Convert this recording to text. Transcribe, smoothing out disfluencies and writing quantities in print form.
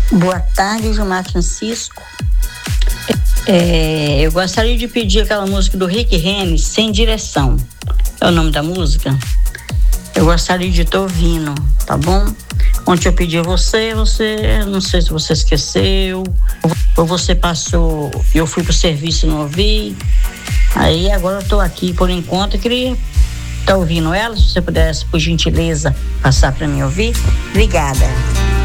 Boa tarde, Gilmar Francisco. Eu gostaria de pedir aquela música do Rick Renner, Sem Direção. É o nome da música. Eu gostaria de estar ouvindo, tá bom? Ontem eu pedi a você, não sei se você esqueceu, ou você passou, eu fui pro serviço e não ouvi. Aí agora eu tô aqui por enquanto, eu queria estar ouvindo ela, se você pudesse, por gentileza, passar para mim ouvir. Obrigada.